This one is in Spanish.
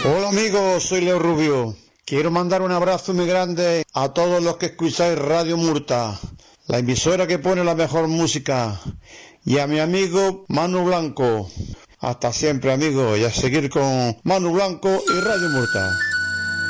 Hola amigos, soy Leo Rubio. Quiero mandar un abrazo muy grande a todos los que escucháis Radio Murta, la emisora que pone la mejor música, y a mi amigo Manu Blanco. Hasta siempre amigos, y a seguir con Manu Blanco y Radio Murta.